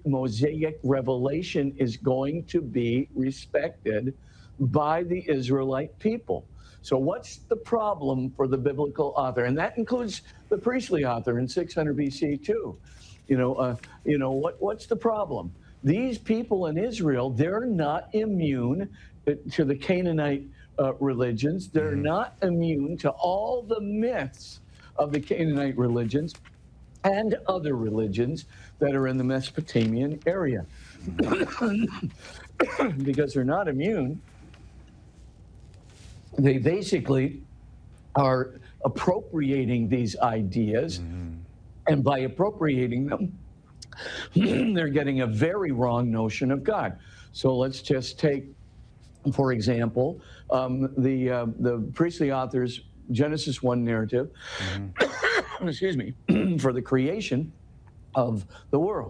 Mosaic revelation is going to be respected by the Israelite people. So what's the problem for the biblical author? And that includes the priestly author in 600 BC too. What's the problem? These people in Israel, they're not immune to the Canaanite religions. They're not immune to all the myths of the Canaanite religions and other religions that are in the Mesopotamian area. Because they're not immune, they basically are appropriating these ideas, and by appropriating them, they're getting a very wrong notion of God. So let's just take, for example, the priestly author's Genesis 1 narrative, excuse me, for the creation of the world.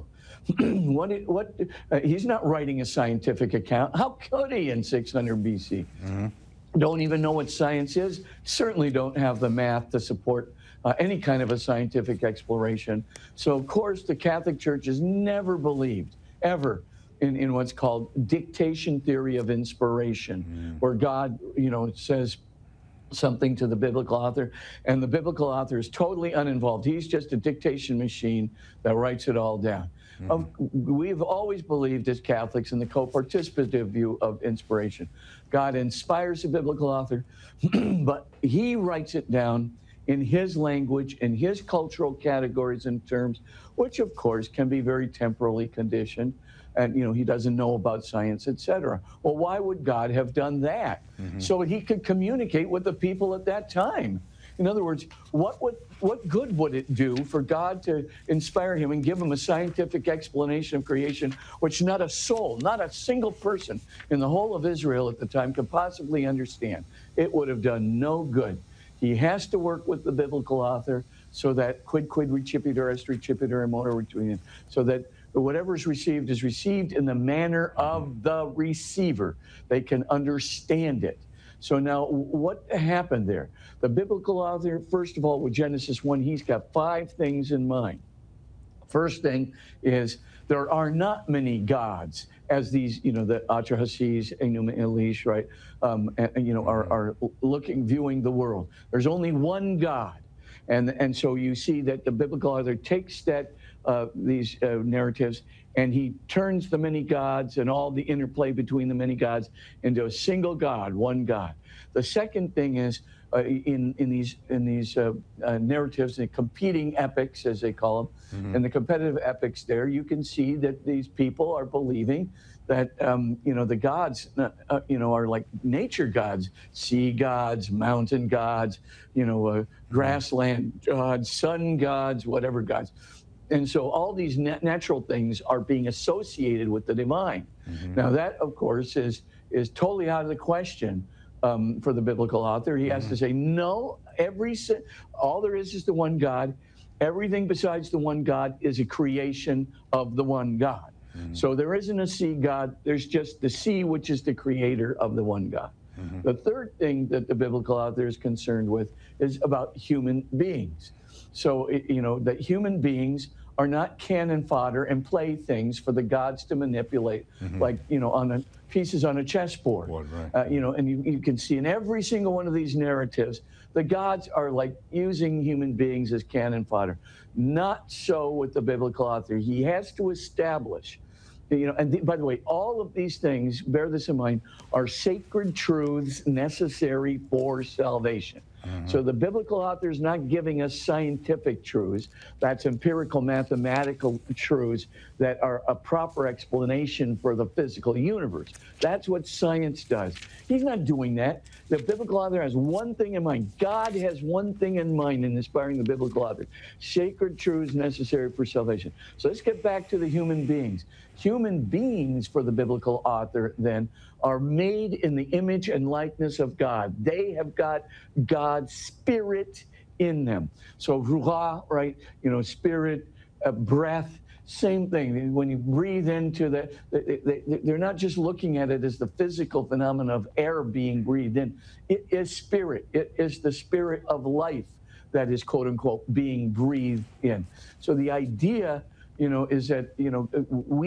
He's not writing a scientific account. How could he in 600 BC? Don't even know what science is, certainly don't have the math to support any kind of a scientific exploration. So, of course, the Catholic Church has never believed, ever, in what's called dictation theory of inspiration, where God, says something to the biblical author, and the biblical author is totally uninvolved. He's just a dictation machine that writes it all down. We've always believed as Catholics in the co-participative view of inspiration. God inspires the biblical author, but he writes it down in his language, in his cultural categories and terms, which of course can be very temporally conditioned. And, he doesn't know about science, etc. Well, why would God have done that? So he could communicate with the people at that time. In other words, what good would it do for God to inspire him and give him a scientific explanation of creation, which not a soul, not a single person in the whole of Israel at the time could possibly understand? It would have done no good. He has to work with the biblical author so that quid recipitur est recipitur in modo retunium, so that whatever is received in the manner of the receiver. They can understand it. So now what happened there? The biblical author, first of all, with Genesis 1, he's got 5 things in mind. First thing is there are not many gods, as these, the Atrahasis, Enuma Elish, right, are viewing the world. There's only one God. And so you see that the biblical author takes these narratives and he turns the many gods and all the interplay between the many gods into a single God, one God. The second thing is in these narratives, the competing epics, as they call them, and the competitive epics there, you can see that these people are believing that, the gods, are like nature gods, sea gods, mountain gods, grassland gods, sun gods, whatever gods. And so all these natural things are being associated with the divine. Now that, of course, is totally out of the question for the biblical author. He has to say, no, all there is the one God. Everything besides the one God is a creation of the one God. So there isn't a sea God. There's just the sea, which is the creator of the one God. The third thing that the biblical author is concerned with is about human beings. So, that human beings are not cannon fodder and playthings for the gods to manipulate, like, on pieces on a chessboard. Right. And you can see in every single one of these narratives, the gods are like using human beings as cannon fodder. Not so with the biblical author. He has to establish, by the way, all of these things, bear this in mind, are sacred truths necessary for salvation. So the biblical author is not giving us scientific truths. That's empirical mathematical truths that are a proper explanation for the physical universe. That's what science does. He's not doing that. The biblical author has one thing in mind. God has one thing in mind in inspiring the biblical author. Sacred truths necessary for salvation. So let's get back to the human beings. Human beings, for the biblical author, then, are made in the image and likeness of God. They have got God's spirit in them. So ruah, right, spirit, breath, same thing. When you breathe into they're not just looking at it as the physical phenomenon of air being breathed in. It is spirit. It is the spirit of life that is, quote unquote, being breathed in. So the idea, is that, we